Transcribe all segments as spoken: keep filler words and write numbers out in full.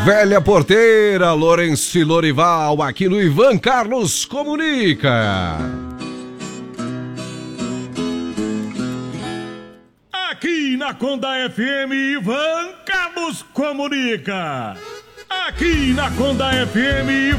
Velha Porteira, Lourenço e Lorival, aqui no Ivan Carlos Comunica. Aqui na Conda F M, Ivan Carlos Comunica. Aqui na Conda F M.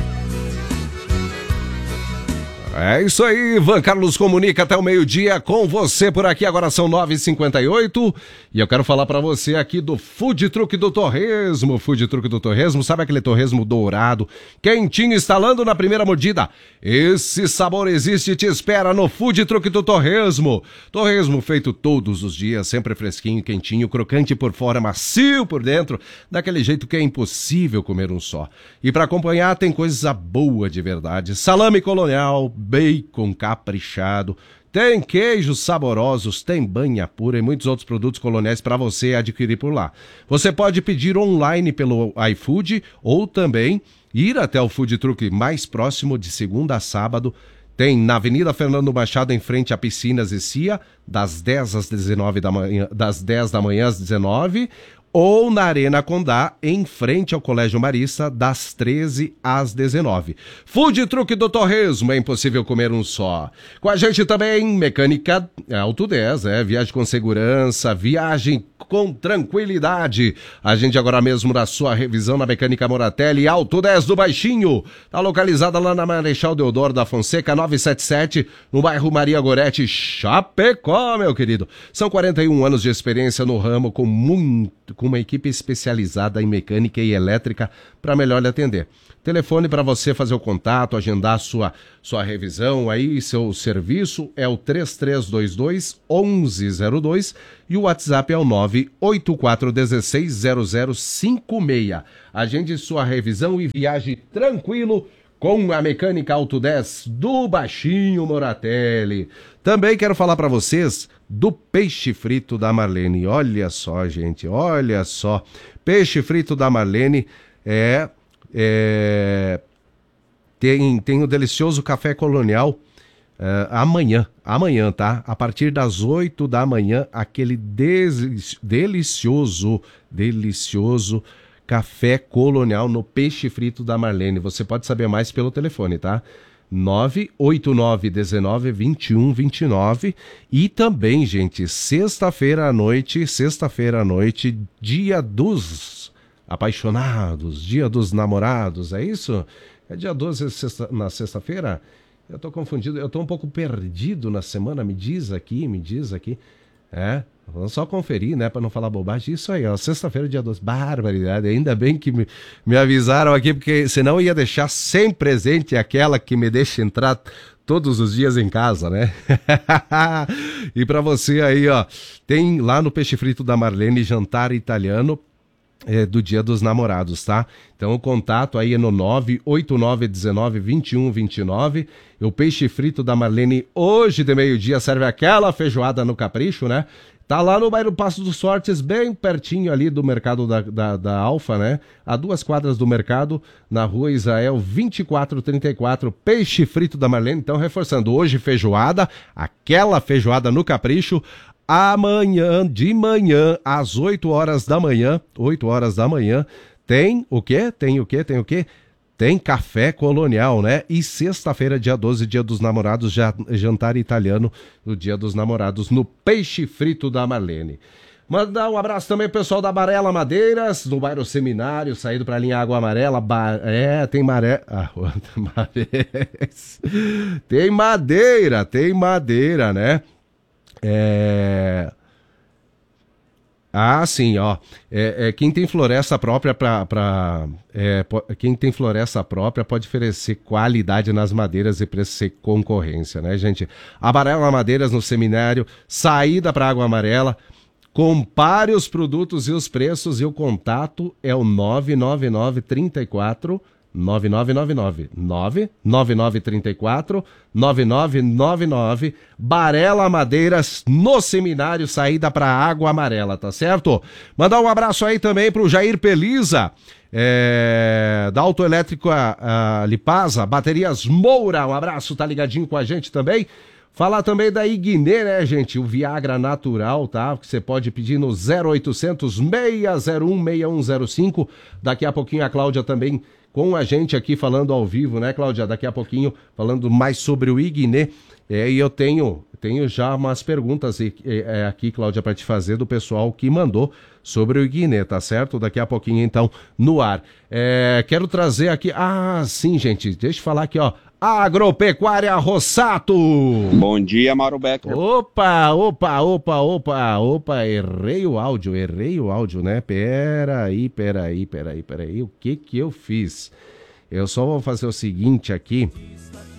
É isso aí, Ivan Carlos Comunica até o meio-dia com você por aqui. Agora são nove e cinquenta e oito e eu quero falar pra você aqui do Food Truck do Torresmo. Food Truck do Torresmo, sabe aquele torresmo dourado, quentinho, instalando na primeira mordida? Esse sabor existe e te espera no Food Truck do Torresmo. Torresmo feito todos os dias, sempre fresquinho, quentinho, crocante por fora, macio por dentro, daquele jeito que é impossível comer um só. E pra acompanhar tem coisa boa de verdade. Salame colonial, bacon caprichado, tem queijos saborosos, tem banha pura e muitos outros produtos coloniais para você adquirir por lá. Você pode pedir online pelo iFood ou também ir até o Food Truck mais próximo de segunda a sábado. Tem na Avenida Fernando Machado, em frente a Piscinas e Cia, das dez às dezenove da manhã, das dez da manhã às dezenove, ou na Arena Condá, em frente ao Colégio Marista, das treze às dezenove. Food Truck do Torresmo, é impossível comer um só. Com a gente também, Mecânica Auto dez, é, viagem com segurança, viagem com tranquilidade. A gente agora mesmo na sua revisão na Mecânica Moratelli, Auto dez do Baixinho. Tá localizada lá na Marechal Deodoro da Fonseca, novecentos e setenta e sete, no bairro Maria Gorete, Chapecó, meu querido. São quarenta e um anos de experiência no ramo, com muito com uma equipe especializada em mecânica e elétrica para melhor lhe atender. Telefone para você fazer o contato, agendar sua, sua revisão, aí seu serviço é o três três dois dois, onze zero dois e o WhatsApp é o nove oito quatro um seis zero zero cinco seis. Agende sua revisão e viaje tranquilo com a Mecânica Auto dez do Baixinho Moratelli. Também quero falar para vocês do peixe frito da Marlene. Olha só, gente, olha só. Peixe frito da Marlene é, é tem, tem o delicioso café colonial é, amanhã, amanhã, tá? A partir das oito da manhã, aquele des, delicioso, delicioso café colonial no peixe frito da Marlene. Você pode saber mais pelo telefone, tá? nove oito nove um nove, dois um dois nove. E também, gente, sexta-feira à noite, sexta-feira à noite, dia dos apaixonados, dia dos namorados, é isso? É dia doze sexta, na sexta-feira? Eu tô confundido, eu tô um pouco perdido na semana, me diz aqui, me diz aqui. É, vamos só conferir, né, para não falar bobagem. Isso aí, ó, sexta-feira, dia doze, barbaridade. Ainda bem que me, me avisaram aqui, porque senão eu ia deixar sem presente aquela que me deixa entrar todos os dias em casa, né? E para você aí, ó, tem lá no Peixe Frito da Marlene jantar italiano é, do Dia dos Namorados, tá? Então o contato aí é no nove oito nove um nove, dois um dois nove. O Peixe Frito da Marlene hoje de meio-dia serve aquela feijoada no capricho, né? Tá lá no bairro Passo dos Fortes, bem pertinho ali do mercado da, da, da Alfa, né? A duas quadras do mercado, na rua Israel vinte e quatro trinta e quatro, Peixe Frito da Marlene. Então, reforçando, hoje feijoada, aquela feijoada no capricho. Amanhã, de manhã, às oito horas da manhã, oito horas da manhã, tem o quê? Tem o quê? Tem o quê? Tem café colonial, né? E sexta-feira, dia doze, dia dos namorados, já, jantar italiano no dia dos namorados, no Peixe Frito da Marlene. Mandar um abraço também pro pessoal da Amarela Madeiras, no bairro Seminário, saído pra linha Água Amarela. Ba... É, tem maré... Ah, tem madeira, tem madeira, né? É... Ah, sim, ó. É, é, quem tem floresta própria para, pra, é, quem tem floresta própria pode oferecer qualidade nas madeiras e preço sem concorrência, né, gente? Amarela Madeiras no Seminário, saída para Água Amarela. Compare os produtos e os preços e o contato é o nove nove nove três quatro nove nove nove nove nove nove nove três quatro nove nove nove nove. Barela Madeiras no Seminário, saída para Água Amarela, tá certo? Mandar um abraço aí também pro Jair Peliza, é, da Autoelétrica a, a Lipasa, Baterias Moura, um abraço, tá ligadinho com a gente também. Falar também da Ignê, né, gente? O Viagra natural, tá? Que você pode pedir no zero oitocentos, seis zero um, seis um zero cinco. Daqui a pouquinho a Cláudia também com a gente aqui falando ao vivo, né, Cláudia? Daqui a pouquinho falando mais sobre o Ignê. É, e eu tenho, tenho já umas perguntas é, aqui, Cláudia, para te fazer do pessoal que mandou sobre o Ignê, tá certo? Daqui a pouquinho, então, no ar. É, quero trazer aqui... Ah, sim, gente. Deixa eu falar aqui, ó. Agropecuária Rossato. Bom dia, Mauro Becker. Opa, opa, opa, opa, opa, errei o áudio, errei o áudio, né? Peraí, peraí, peraí, peraí, o que que eu fiz? Eu só vou fazer o seguinte aqui,